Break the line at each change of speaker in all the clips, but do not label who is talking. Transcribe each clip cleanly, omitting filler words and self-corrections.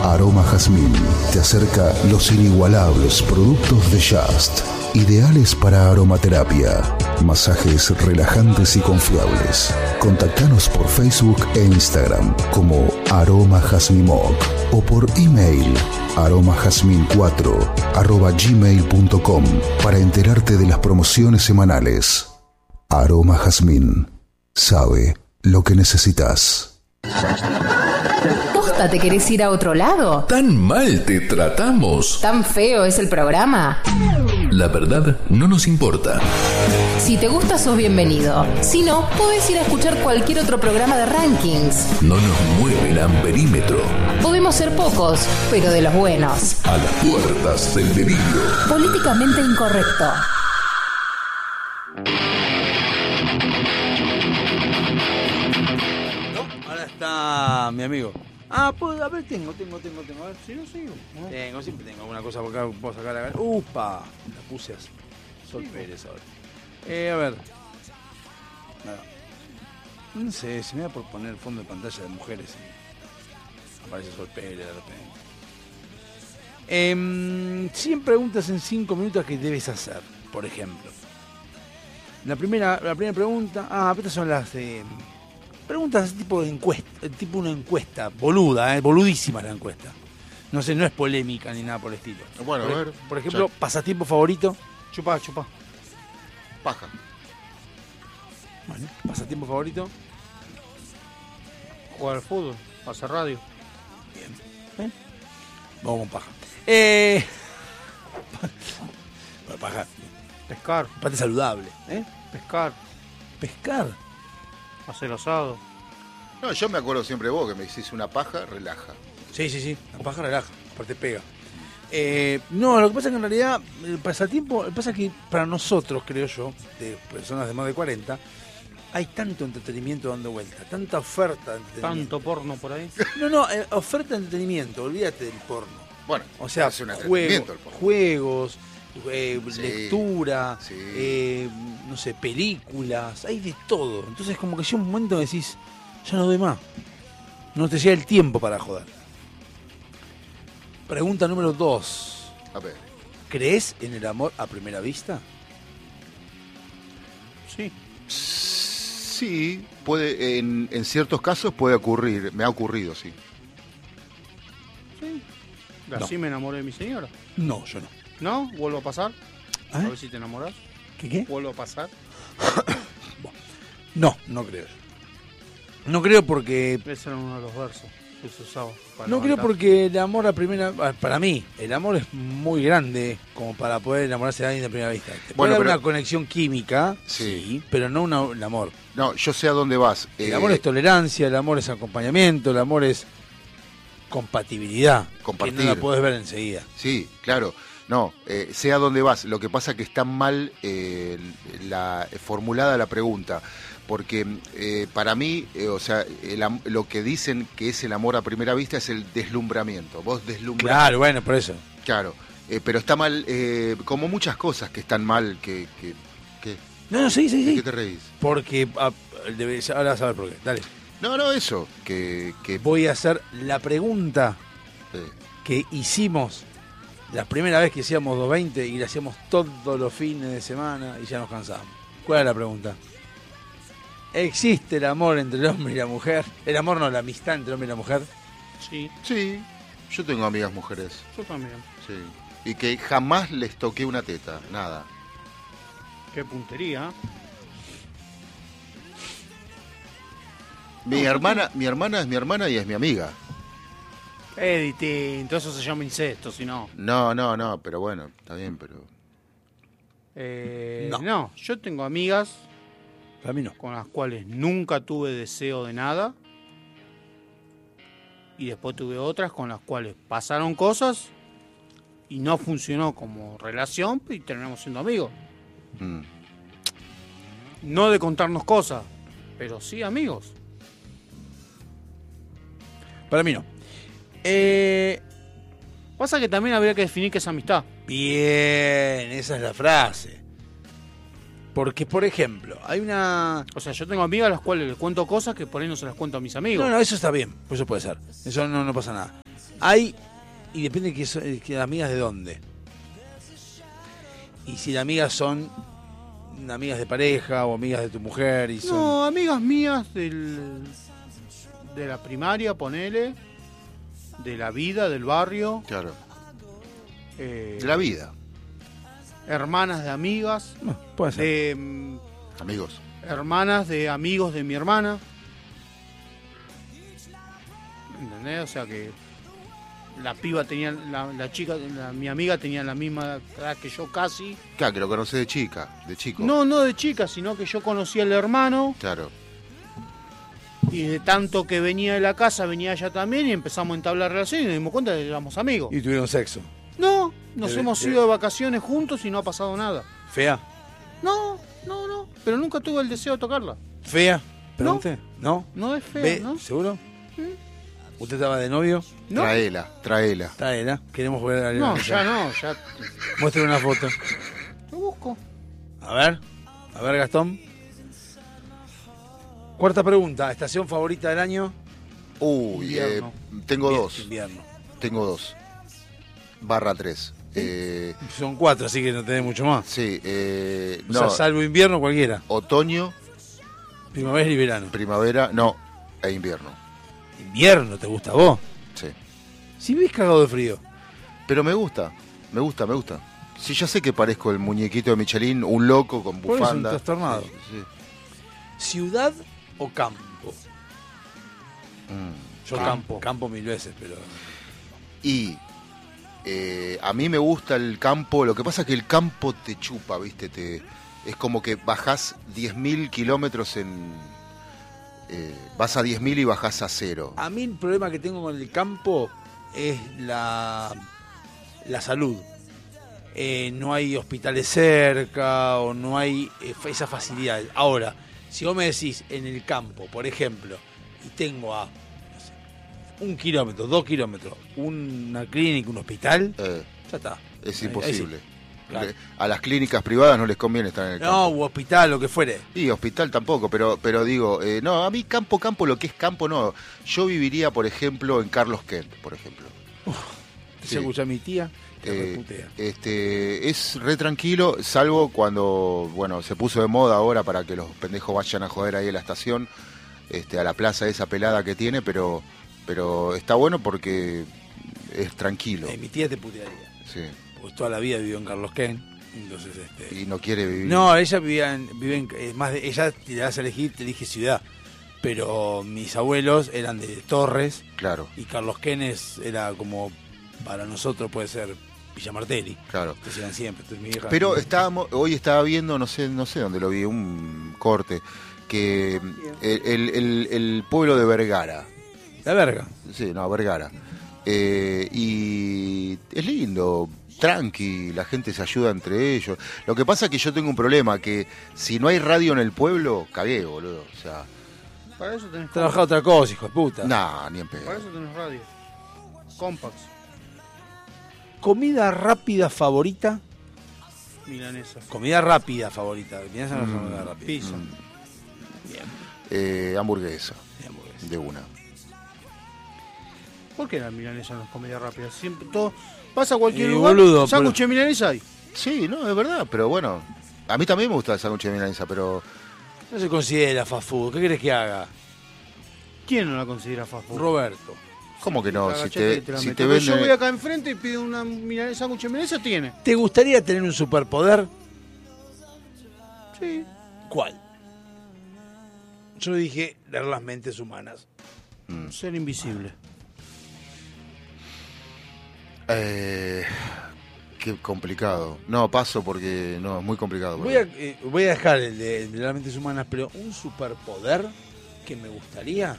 Aroma Jazmín te acerca los inigualables productos de Just, ideales para aromaterapia, masajes relajantes y confiables. Contactanos por Facebook e Instagram como Aroma Jazmimoc o por email aromajazmin4@gmail.com para enterarte de las promociones semanales. Aroma Jazmín sabe lo que necesitas.
¿Posta te querés ir a otro lado?
¿Tan mal te tratamos?
¿Tan feo es el programa?
La verdad no nos importa.
Si te gusta, sos bienvenido. Si no, podés ir a escuchar cualquier otro programa de rankings.
No nos mueve el amperímetro.
Podemos ser pocos, pero de los buenos.
A las puertas del delirio.
Políticamente incorrecto.
Ahora está mi amigo. Pues a ver, tengo. A ver, si no sigo. Siempre tengo alguna cosa por acá, puedo sacar la... ¡Upa! La puse así. Sol Pérez ahora. A ver. Nada. No sé, se me da por poner el fondo de pantalla de mujeres y aparece Sol Pérez de repente. 100 preguntas en 5 minutos que debes hacer, por ejemplo. La primera pregunta... estas son las... preguntas tipo de encuesta, tipo una encuesta, boluda, boludísima la encuesta. No sé, no es polémica ni nada por el estilo.
Bueno, a ver.
Por ejemplo, pasatiempo favorito.
Chupa. Paja.
Bueno, pasatiempo favorito.
Jugar al fútbol, hacer radio.
Bien. Vamos con paja. Bueno, paja.
Pescar.
Parte saludable. Pescar.
Hacer asado.
No, yo me acuerdo siempre de vos que me decís una paja, relaja.
Sí. La paja relaja. Aparte pega. No, lo que pasa es que en realidad el pasatiempo, pasa que para nosotros, creo yo, de personas de más de 40, hay tanto entretenimiento dando vuelta, tanta oferta de entretenimiento.
Tanto porno por ahí.
No, oferta de entretenimiento, olvídate del porno.
Bueno,
o sea,
es un entretenimiento el porno.
Juegos,
Sí,
lectura,
sí.
no sé, películas, hay de todo. Entonces como que llega un momento que decís, ya no doy más. No te llega el tiempo para joder. Pregunta número 2.
A ver.
¿Crees en el amor a primera vista?
Sí.
Sí, puede, en ciertos casos puede ocurrir, me ha ocurrido, sí.
Sí. Así me enamoré de mi señora.
No, yo no.
¿No? ¿Vuelvo a pasar?
¿Eh?
A ver si te enamoras.
¿Qué?
¿Vuelvo a pasar?
No creo. No creo porque...
Ese era uno de los versos que se usaba.
No creo porque el amor a primera... Para mí, el amor es muy grande como para poder enamorarse de alguien de primera vista. Puede haber una conexión química, sí, pero no el amor.
No, yo sé a dónde vas.
El amor es tolerancia, el amor es acompañamiento, el amor es compatibilidad.
Compartir.
Que no la podés ver enseguida.
Sí, claro. No, sé a dónde vas. Lo que pasa es que está mal formulada la pregunta. Porque para mí, lo que dicen que es el amor a primera vista es el deslumbramiento. Vos deslumbras.
Claro, bueno, por eso.
Claro, pero está mal, como muchas cosas que están mal, que
No, sí.
¿de qué te reís?
Porque, ahora vas a ver por qué, dale.
No, eso, que
Voy a hacer la pregunta que hicimos la primera vez que hacíamos 220 y la hacíamos todos los fines de semana y ya nos cansamos. ¿Cuál es la pregunta? ¿Existe el amor entre el hombre y la mujer? El amor no, la amistad entre el hombre y la mujer.
Sí.
Sí, yo tengo amigas mujeres.
Yo también.
Sí. Y que jamás les toqué una teta, nada.
Qué puntería.
Mi hermana es mi hermana y es mi amiga.
Distinto, eso se llama incesto, si no.
No, pero bueno, está bien, pero...
No, yo tengo amigas
Para mí no.
con las cuales nunca tuve deseo de nada. Y después tuve otras con las cuales pasaron cosas y no funcionó como relación y terminamos siendo amigos. No de contarnos cosas, pero sí amigos.
Para mí no.
Pasa que también habría que definir qué es amistad.
Bien, esa es la frase. Porque, por ejemplo, hay una...
O sea, yo tengo amigas a las cuales les cuento cosas que por ahí no se las cuento a mis amigos.
No, eso está bien, eso puede ser. Eso no pasa nada. hay, y depende que amigas de dónde. Y si las amigas son amigas de pareja o amigas de tu mujer. Y son...
No, amigas mías de la primaria, ponele, de la vida, del barrio.
Claro. De la vida.
Hermanas de amigas.
No, puede ser.
Amigos.
Hermanas de amigos de mi hermana. ¿Entendés? O sea que la piba tenía, la chica, mi amiga tenía la misma edad que yo casi.
Claro, que lo conocés de chica, de chico.
No de chica, sino que yo conocía al hermano.
Claro.
Y de tanto que venía de la casa, venía ella también y empezamos a entablar relación y nos dimos cuenta de que éramos amigos.
Y tuvieron sexo.
No, nos hemos ido de vacaciones juntos y no ha pasado nada.
¿Fea?
No, pero nunca tuve el deseo de tocarla.
¿Fea? Pregunté. ¿No?
No es fea, ¿no?
¿Seguro? ¿Usted estaba de novio?
No.
Traela.
Está era. Queremos ver a
No, ya.
Muestre una foto.
Lo busco.
A ver, Gastón. Cuarta pregunta, ¿estación favorita del año?
Uy,
Invierno.
tengo dos.
Invierno.
Tengo 2. /3.
Son 4, así que no tenés mucho más.
Sí,
O sea, salvo invierno, cualquiera.
otoño,
Primavera y verano.
primavera, e invierno.
Invierno, ¿te gusta a vos?
Sí.
Si vivís cagado de frío.
Pero me gusta. Sí, ya sé que parezco el muñequito de Michelin, un loco con
Por eso,
bufanda.
un trastornado.
Sí.
¿Ciudad o campo? Yo
Campo.
campo 1000 veces, pero...
Y a mí me gusta el campo, lo que pasa es que el campo te chupa, ¿viste? Es como que bajás 10.000 kilómetros vas a 10.000 y bajás a 0.
A mí el problema que tengo con el campo es la salud. No hay hospitales cerca o no hay esa facilidad. Ahora, si vos me decís en el campo, por ejemplo, y tengo a 1 kilómetro, 2 kilómetros, una clínica, un hospital, ya está.
Es
Ahí
imposible.
sí. Claro.
A las clínicas privadas no les conviene estar en el campo.
No, u hospital, lo que fuere.
Y hospital tampoco, pero digo, no, a mí campo, lo que es campo no. Yo viviría, por ejemplo, en Carlos Kent, por ejemplo.
Se
Sí.
escucha a mi tía, que reputea.
Es re tranquilo, salvo cuando, bueno, se puso de moda ahora para que los pendejos vayan a joder ahí a la estación, a la plaza esa pelada que tiene, pero está bueno porque es tranquilo.
Mi tía te putearía.
Sí.
Pues toda la vida vivió en Carlos Kent. Entonces,
Y no quiere vivir.
No, ella vive en ella te das a elegir, te elige ciudad. Pero mis abuelos eran de Torres.
Claro,
Y Carlos Kent era como, para nosotros puede ser Villa Martelli.
claro.
Entonces eran siempre. Entonces, mi vieja,
Pero hoy estaba viendo, no sé dónde lo vi, un corte, que el pueblo de Vergara.
La verga.
Sí, no, Vergara. Y es lindo, tranqui, la gente se ayuda entre ellos. Lo que pasa es que yo tengo un problema, que si no hay radio en el pueblo, cagué, boludo. O sea,
Para eso tenés
Trabaja otra cosa, hijo de puta.
nah, ni en
Para
pedo.
eso tenés radio. Compax,
Comida rápida favorita.
milanesa.
Comida rápida favorita. Milanesa no es comida rápida.
Pizza.
Bien.
Hamburguesa,
Bien, hamburguesa.
de una.
¿Por qué la milanesa no es comida rápida? Siempre todo. Pasa a cualquier
Y,
lugar,
boludo,
sándwich de milanesa hay.
Sí, no, es verdad, pero bueno. A mí también me gusta el sándwich de milanesa, pero
No se considera fast food. ¿Qué querés que haga?
¿Quién no la considera fast food?
Roberto.
¿cómo que no? Si
Agachate y
te,
la
si
meto.
te
Pero yo voy
venden...
acá enfrente y pido una sándwich de milanesa, tiene.
¿Te gustaría tener un superpoder?
Sí.
¿Cuál? Yo dije leer las mentes humanas.
Ser invisible.
Qué complicado. No, paso porque no, es muy complicado.
Voy a dejar el de las mentes humanas, pero un superpoder que me gustaría.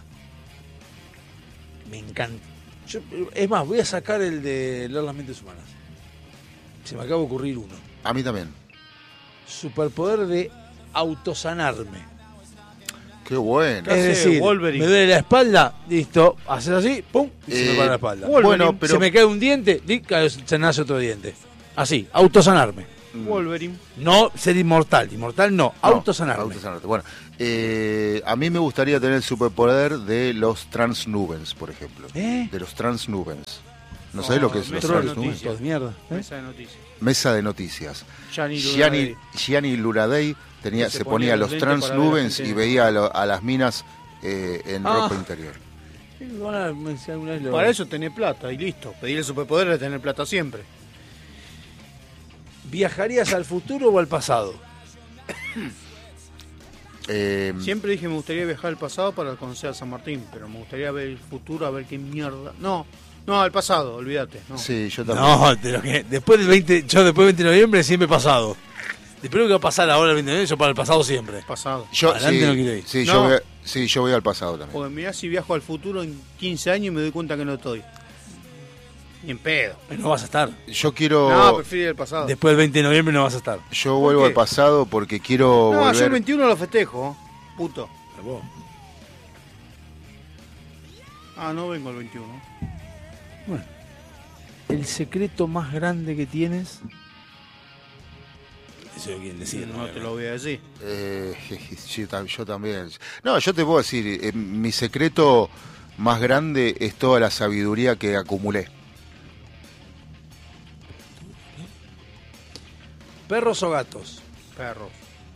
Me encanta. Es más, voy a sacar el de leer las mentes humanas. Se me acaba de ocurrir uno.
A mí también.
Superpoder de autosanarme.
Qué bueno.
hace
Es decir,
Wolverine?
me duele la espalda, listo, haces así, pum, y se me para la espalda.
Bueno, pero
Se me cae un diente, se nace otro diente. Así, autosanarme.
Wolverine.
No ser inmortal, inmortal no, autosanarme.
autosanarte. Bueno, a mí me gustaría tener el superpoder de los transnubens, por ejemplo.
¿Eh?
De los transnubens. ¿No sabés lo que es los
Mesa de
Trans Nubens?
noticias.
de mierda.
Mesa de noticias.
Mesa de noticias.
Gianni
Gianni Luradei
Que
se ponía los
lentes
Trans
para ver a la
Nubens
gente.
y veía a las minas en ropa interior.
Para eso tenés plata y listo. Pedir el superpoder es tener plata siempre.
¿Viajarías al futuro o al pasado?
Siempre dije me gustaría viajar al pasado para conocer a San Martín, pero me gustaría ver el futuro a ver qué mierda. No, al pasado, olvídate. No.
Sí, yo también.
No, después del 20 de noviembre siempre pasado. Después lo que va a pasar ahora el 20 de noviembre, yo para el pasado siempre.
Pasado.
Yo,
Adelante
sí,
no quiero ir.
sí,
No.
yo voy al pasado también.
Porque mirá si viajo al futuro en 15 años y me doy cuenta que no estoy. Ni en pedo.
No vas a estar.
Yo quiero...
No, prefiero ir al pasado.
Después del 20 de noviembre no vas a estar.
Yo vuelvo
qué?
al pasado porque quiero
No, yo el
volver...
21 lo festejo, puto.
Vos.
Ah, no vengo el 21.
Bueno, el secreto más grande que tienes. Eso lo quieren decir.
No te lo voy a decir.
Yo también. No, yo te puedo decir, mi secreto más grande es toda la sabiduría que acumulé.
¿Perros o gatos?
Perros.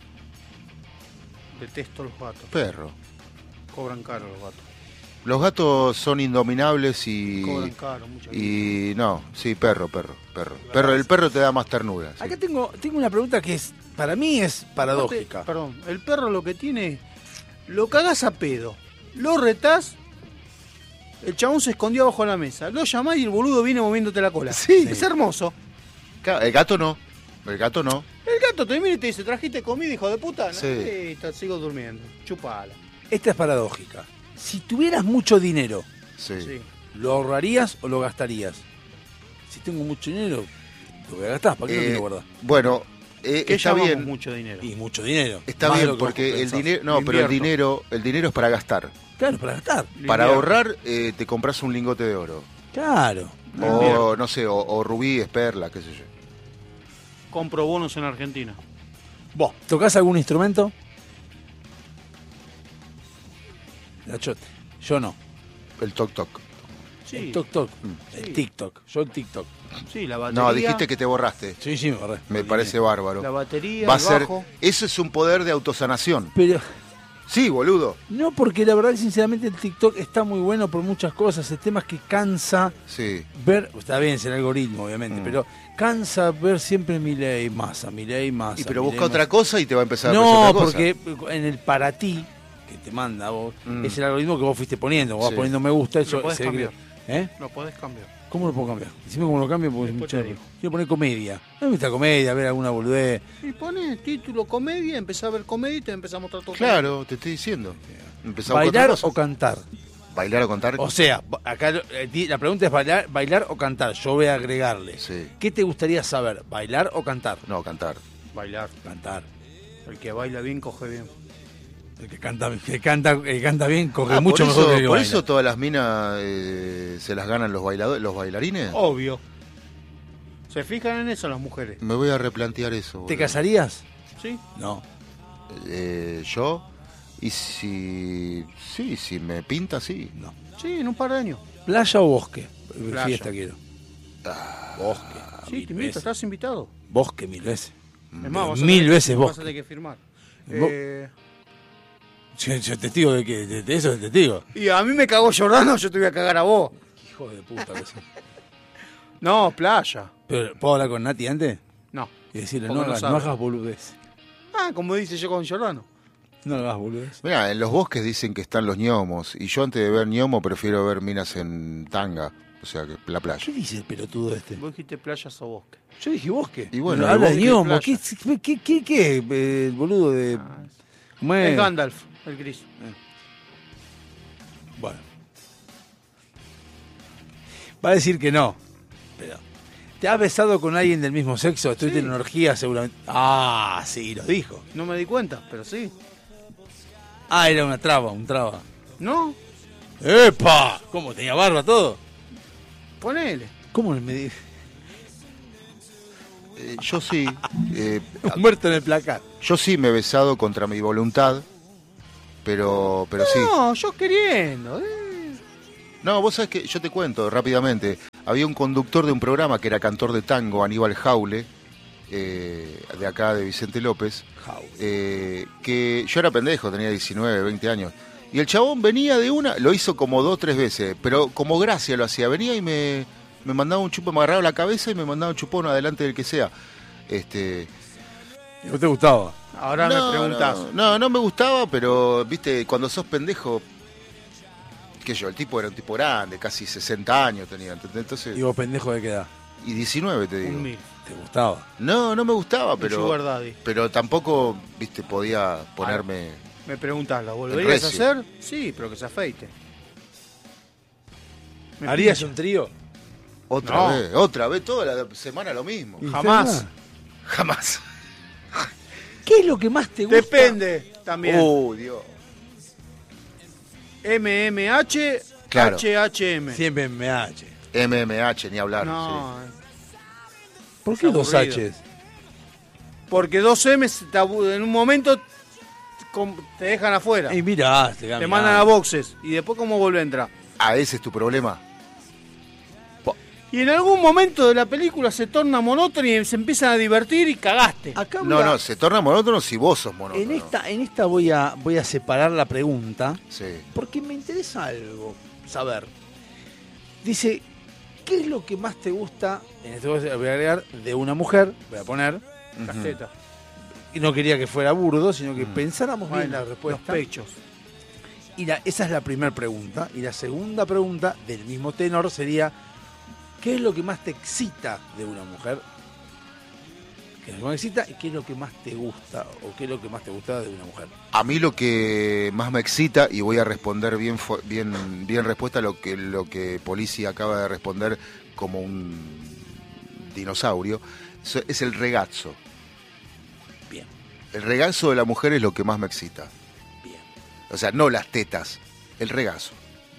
Detesto los gatos.
Perro.
Cobran caro los gatos.
Los gatos son indominables y...
Cobran caro, mucha
Y no, sí, perro. El perro te da más ternura. sí.
Acá tengo una pregunta que es, para mí es paradójica.
Perdón, el perro lo que tiene, lo cagás a pedo, lo retás, el chabón se escondió abajo de la mesa, lo llamás y el boludo viene moviéndote la cola.
Sí.
Es hermoso.
El gato no. El gato no.
El gato te mira y te dice, ¿trajiste comida, hijo de puta? No,
Sí.
sigo durmiendo, chupala.
Esta es paradójica. Si tuvieras mucho dinero,
Sí.
Sí.
¿lo ahorrarías o lo gastarías? Si tengo mucho dinero, lo voy a gastar. ¿Para qué lo quiero guardar?
Bueno,
¿Qué
está
llamamos
bien.
mucho dinero?
Y mucho dinero.
Está
Más de
bien
lo que vos
porque el
pensás.
dinero, no,
Lo
pero el
invierto.
dinero es para gastar.
Claro, para gastar.
Para
invierto.
ahorrar te compras un lingote de oro.
Claro.
O no sé, o rubíes, perlas, qué sé yo.
Compro bonos en Argentina.
¿Vos tocás algún instrumento? Lachote. Yo no.
El toc toc.
Sí,
El toc. El
Sí.
TikTok. Yo el TikTok.
sí, la batería.
No, dijiste que te borraste.
Sí, me borré.
Me parece bárbaro.
La batería,
Va a
el
ser,
bajo.
eso es un poder de autosanación.
Pero
Sí, boludo.
no, porque la verdad, sinceramente, el TikTok está muy bueno por muchas cosas. El tema es que cansa
Sí.
ver, está bien, es el algoritmo, obviamente, pero cansa ver siempre Milei Massa.
Y pero busca otra cosa y te va a empezar a
No,
aparecer otra cosa.
porque en el para ti que te manda a vos, es el algoritmo que vos fuiste poniendo. Vos vas
Sí.
poniendo me gusta, eso
Lo podés
se ve que-
cambiar.
¿Eh?
Lo podés cambiar.
¿Cómo lo puedo cambiar? Decime cómo lo cambio porque es
Después
mucho.
te digo.
Quiero poner comedia. A mí me gusta comedia, ver alguna boludez.
Y pones título comedia, empezás a ver comedia y te empezás a mostrar todo.
Claro, te estoy diciendo. Empezá a buscar
¿Bailar
otra
o
cosa.
cantar?
Bailar o cantar.
O sea, acá la pregunta es bailar o cantar. Yo voy a agregarle.
Sí.
¿Qué te gustaría saber? ¿Bailar o cantar?
No, cantar.
Bailar.
Cantar.
El que baila bien coge bien.
El que canta bien coge
Ah,
mucho
por
mejor
eso,
que el que
por
baila.
eso todas las minas se las ganan los bailarines.
Obvio. Se fijan en eso las mujeres.
Me voy a replantear eso.
¿Te
boludo.
casarías?
¿Sí?
No.
Yo, y si me pinta, sí.
No.
Sí, en un par de años.
¿Playa o bosque?
Playa.
Fiesta quiero. Bosque.
Sí,
mil
te invito,
veces.
estás invitado.
Bosque 1000 veces.
Es más, vas a
Mil
tener-
veces
vas
bosque.
a tener que firmar.
Vos- Yo testigo de que de eso es testigo.
Y a mí me cagó Jordano, yo te voy a cagar a vos.
Hijo de puta que sí.
No, playa.
Pero, ¿puedo hablar con Nati antes?
No.
Y decirle,
Porque
no
no
hagas,
sabe.
no hagas boludez.
Ah, como dice yo con Jordano.
No hagas boludez.
Mira, en los bosques dicen que están los ñomos. Y yo antes de ver ñomo prefiero ver minas en tanga. O sea, que la
¿Qué
playa.
dice el pelotudo este?
Vos dijiste playas o bosque.
Yo dije bosque.
Y bueno,
Pero habla
el
de
bosque,
ñomo.
playa.
¿Qué? El boludo de... ¿Cómo es?
El Gandalf, el gris.
Bueno. Va a decir que no. Pero... ¿Te has besado con alguien del mismo sexo? Estuviste en una orgía seguramente. Ah, sí, lo dijo.
No me di cuenta, pero sí.
Ah, era una traba, un traba.
¿No?
¡Epa! ¿Cómo? ¿Tenía barba todo?
Ponele.
¿Cómo me dijo?
Yo sí.
Muerto en el placar.
Yo sí me he besado contra mi voluntad. Pero sí.
No, yo queriendo.
No, vos sabés que yo te cuento rápidamente. había un conductor de un programa que era cantor de tango, Aníbal Jaule, de acá de Vicente López, que yo era pendejo, tenía 19, 20 años. Y el chabón venía de una, lo hizo como 2 o 3 veces, pero como gracia lo hacía. Venía y me mandaba un chupón, me agarraba la cabeza y me mandaba un chupón adelante del que sea.
¿No te gustaba?
Ahora me preguntás.
No me gustaba, pero, viste, cuando sos pendejo, qué sé yo, el tipo era un tipo grande, casi 60 años tenía, ¿entendés? Entonces,
¿Y vos pendejo de qué edad?
y 19 te digo.
Un mil.
¿Te gustaba?
No me gustaba,
El Sugar
pero,
Daddy.
pero tampoco, viste, podía ponerme...
Me preguntás, ¿lo volverías a
recio.
hacer? Sí, pero que se afeite. Me
¿Harías
pincha.
un trío?
Otra vez, toda la semana lo mismo.
Jamás.
Jamás.
¿Qué es lo que más te gusta?
Depende también.
Dios.
MMH,
Claro.
HHM.
Siempre MH.
MMH, ni hablar.
No,
¿Por qué
Es
2
aburrido.
H's?
porque 2 M en un momento te dejan afuera.
Y mirá,
Te mandan a boxes. Y después, ¿cómo vuelve a entrar?
Ese es tu problema.
Y en algún momento de la película se torna monótono y se empiezan a divertir y cagaste.
Acá voy
No, se torna monótono si vos sos monótono.
en esta voy a separar la pregunta,
Sí.
porque me interesa algo, saber. Dice, ¿qué es lo que más te gusta? En este caso voy a agregar de una mujer, voy a poner,
Las tetas.
y no quería que fuera burdo, sino que pensáramos bien
Bueno,
la
los
respuesta.
pechos.
Y esa es la primera pregunta. Y la segunda pregunta, del mismo tenor, sería, ¿qué es lo que más te excita de una mujer? ¿Qué es lo que más te excita y qué es lo que más te gusta? ¿O qué es lo que más te gusta de una mujer?
A mí lo que más me excita, y voy a responder bien respuesta a lo que Polisi acaba de responder como un dinosaurio, es el regazo.
Bien,
El regazo de la mujer es lo que más me excita.
bien.
O sea, no las tetas, el regazo.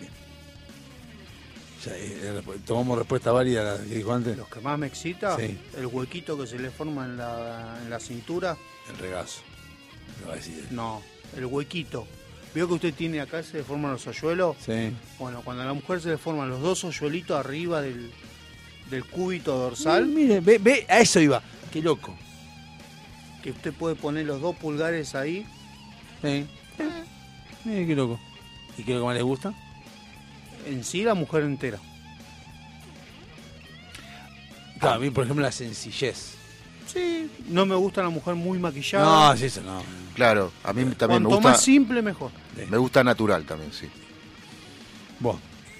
O sea, tomamos respuesta válida a la que dijo antes.
Lo que más me excita,
Sí.
el huequito que se le forma en la cintura.
El regazo. Me va a decir.
No, el huequito. ¿Veo que usted tiene acá, se le forman los hoyuelos?
Sí.
Bueno, cuando a la mujer se le forman los 2 hoyuelitos arriba del cúbito dorsal,
Mire, ve, a eso iba. Qué loco.
que usted puede poner los 2 pulgares ahí.
Sí. Qué loco. ¿Y qué es lo que más les gusta?
En sí, la mujer entera.
Claro, a mí, por ejemplo, la sencillez.
Sí, no me gusta la mujer muy maquillada.
No, sí, eso no.
Claro, a mí también
Cuanto más simple, mejor.
me gusta natural también, sí.
Vos.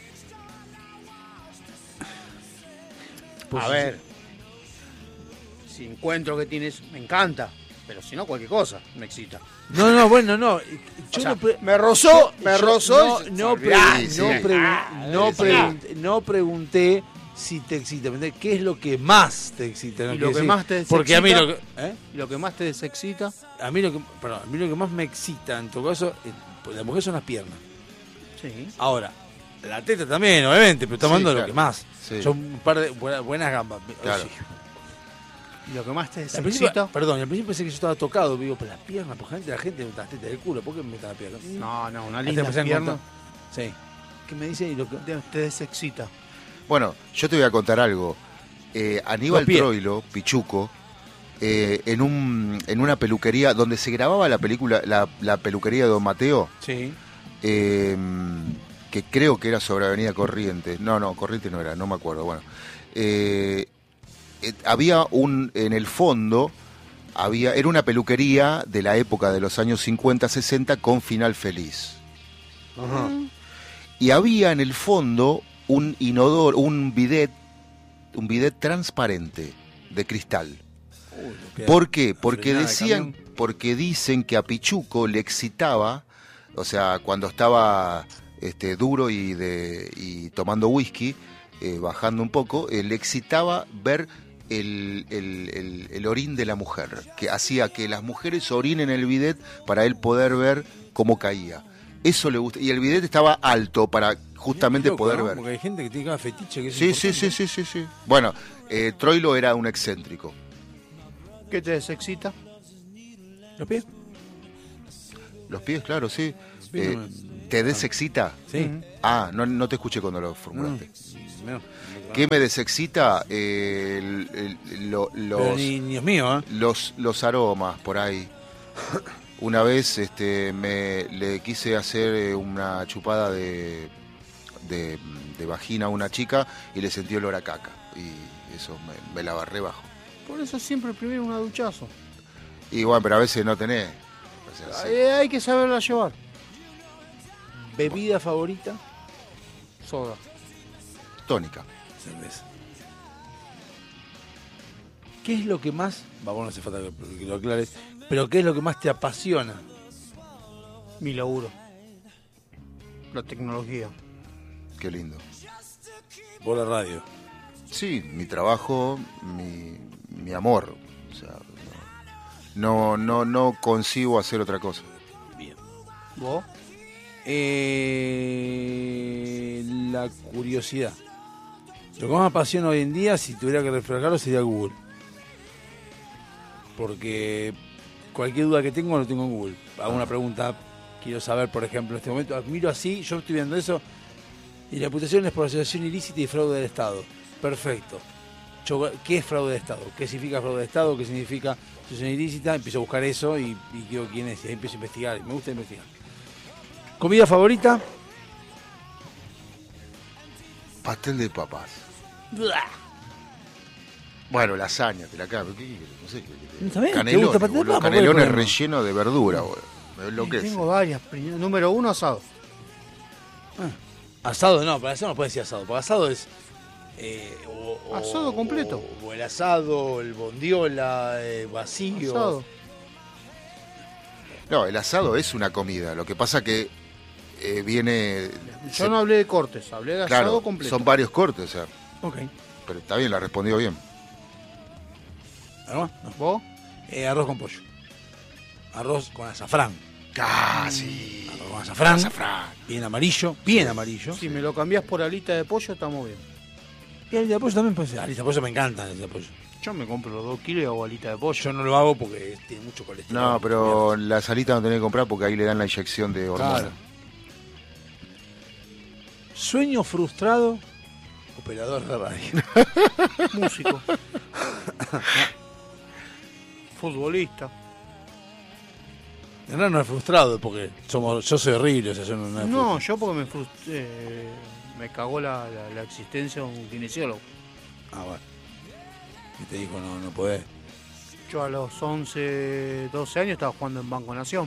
A ver, si encuentro que tienes, me encanta. Pero si no, cualquier cosa me excita.
No, bueno, no. Yo
O sea,
no pre-
me rozó,
yo-
me rozó. y se-
No pregunté si te excita. Pregunté, ¿qué es lo que más te excita? No
Y
quiero
lo que
decir-
más te
Porque a mí
excita-
lo que... ¿eh?
Y lo que más te desexcita,
A mí lo que más me excita, en todo caso, pues la mujer son las piernas.
sí.
Ahora, la teta también, obviamente, pero estamos
Sí,
hablando de lo
claro.
que más.
Sí.
Son un par de buenas gambas.
Claro.
Sí.
Y lo que más te
Al principio,
desexcita.
perdón, al principio pensé que yo estaba tocado, digo, pero las piernas, por la gente me las tetas del culo, ¿por qué me metan las piernas?
No, una
Hasta
linda
empecé a
pierna
encontrar. Sí. ¿Qué me dice? Y lo que...
te desexcita.
Bueno, yo te voy a contar algo. Aníbal
Los pies.
Troilo, Pichuco, en una peluquería donde se grababa la película, la peluquería de Don Mateo,
Sí.
que creo que era sobre Avenida Corrientes. No, Corrientes no era, no me acuerdo. Bueno, había en el fondo, era una peluquería de la época de los años 50, 60 con final feliz.
Ajá.
Y había en el fondo un inodoro, un bidet transparente de cristal. ¿Por qué? Porque dicen que a Pichuco le excitaba, o sea, cuando estaba duro y tomando whisky, bajando un poco, le excitaba ver el orín de la mujer, que hacía que las mujeres orinen en el bidet para él poder ver cómo caía. Eso le gusta. Y el bidet estaba alto para justamente
Loco,
poder
¿no?
ver.
Porque hay gente que tiene cada fetiche que es
Sí.
importante.
Bueno, Troilo era un excéntrico.
¿Qué te desexcita?
¿Los pies?
Los pies, claro, sí.
pies no
¿Te desexcita?
Sí.
Ah, no te escuché cuando lo formulaste.
Menos.
¿Qué me desexcita?
Pero ni es mío, ¿eh?
Los aromas por ahí. Una vez le quise hacer una chupada de vagina a una chica y le sentí olor a caca. Y eso me la barré bajo.
Por eso siempre primero una duchazo.
Y bueno, pero a veces no tenés. O sea, sí.
Hay que saberla llevar.
¿Bebida favorita?
Soda.
Tónica.
Cerveza. ¿Qué es lo que más... Vamos, no hace falta que lo aclares. Pero ¿qué es lo que más te apasiona?
Mi laburo. La tecnología.
Qué lindo.
Vos la radio.
Sí, mi trabajo, mi amor. O sea, no consigo hacer otra cosa.
Bien.
¿Vos?
La curiosidad. Lo que más me apasiona hoy en día, si tuviera que reflejarlo, sería Google. Porque cualquier duda que tengo, lo tengo en Google. Hago una pregunta, quiero saber, por ejemplo, en este momento, miro así, yo estoy viendo eso, y la imputación es por asociación ilícita y fraude del Estado. Perfecto. ¿Qué es fraude de Estado? ¿Qué significa fraude de Estado? ¿Qué significa asociación ilícita? Empiezo a buscar eso y digo quién es, y ahí empiezo a investigar, y me gusta investigar. ¿Comida favorita?
Pastel de papas. Bueno, lasaña, te la cago. No sé.
¿Está bien? ¿Te
Canelones,
gusta pastel de
boludo,
papa?
canelones
¿Cuál es el
rellenos de verdura, boludo. Me enloquece.
Tengo varias. Número 1, asado.
Asado no, para asado no puede decir asado, porque asado es...
Asado completo.
O el asado, el bondiola, el vacío.
Asado.
No, el asado es una comida. Lo que pasa que viene...
Yo no hablé de cortes, hablé de asado
Claro,
completo.
son varios cortes, o sea,
Ok.
pero está bien, la respondió bien.
¿Algo más? No.
¿Vos?
Arroz con pollo. Arroz con azafrán.
Casi.
Arroz con azafrán. Bien amarillo. Bien amarillo.
Si me lo cambiás por alita de pollo, estamos bien.
Y alita de pollo también puede ser. Alita de pollo me encanta, alita de pollo.
Yo me compro los 2 kilos y hago alita de pollo.
Yo no lo hago porque tiene mucho colesterol.
No, pero la salita no tenés que comprar porque ahí le dan la inyección de hormona.
Claro. Sueño frustrado, operador de radio.
Músico. Futbolista.
En realidad no es frustrado porque yo soy horrible, o sea, yo no es
No,
frustrado.
yo porque me frustré. Me cagó la existencia de un kinesiólogo.
Ah, bueno. Y te dijo, no podés.
Yo a los 11, 12 años estaba jugando en Banco Nación.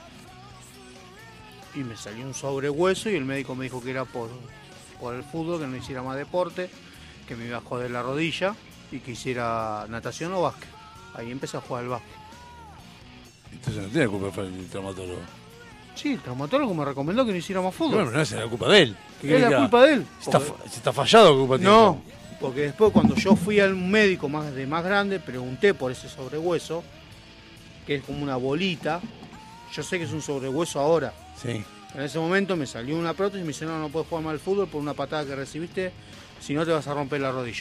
Y me salió un sobrehueso y el médico me dijo que era por el fútbol, que no hiciera más deporte, que me iba a joder la rodilla y que hiciera natación o básquet. Ahí empecé a jugar al básquet.
Entonces no tiene culpa el traumatólogo.
Sí, el traumatólogo me recomendó que no hiciera más fútbol.
Bueno, no es la culpa de él. ¿Qué
Es la culpa de él.
Si está fallado, ¿qué culpa tiene?
No, porque después cuando yo fui al médico más grande, pregunté por ese sobrehueso, que es como una bolita. Yo sé que es un sobrehueso ahora.
Sí.
En ese momento me salió una prótesis y me dice, no puedes jugar más al fútbol por una patada que recibiste, si no te vas a romper la rodilla.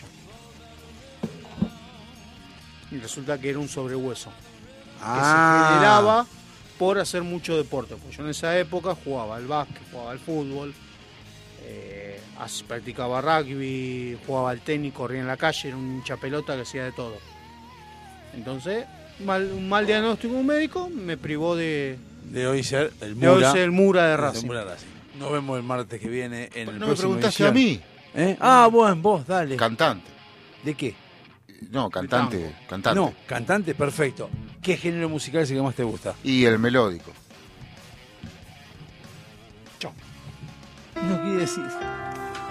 Y resulta que era un sobrehueso. Que se generaba por hacer mucho deporte. Pues yo en esa época jugaba al básquet, jugaba al fútbol, practicaba rugby, jugaba al tenis, corría en la calle, era un hincha pelota que hacía de todo. Entonces, un mal diagnóstico de un médico me privó de
hoy ser el
de hoy
Mura.
ser el Mura de
El
Racing.
Mura de Racing. Nos vemos el martes que viene en el
No me
próximo
preguntaste
edición.
a mí.
¿Eh? Ah, bueno, vos, dale.
Cantante.
¿De qué?
No, cantante.
No, cantante, perfecto. ¿Qué género musical es el que más te gusta?
Y el melódico.
No quiere decir.